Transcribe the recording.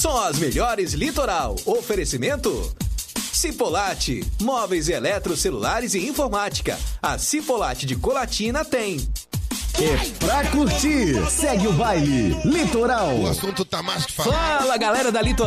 Só as melhores Litoral. Oferecimento Cipolate, móveis e eletrocelulares e informática. A Cipolate de Colatina tem. É pra curtir. Segue o baile. Litoral. O assunto tá mais que falado. Fala, galera da Litoral.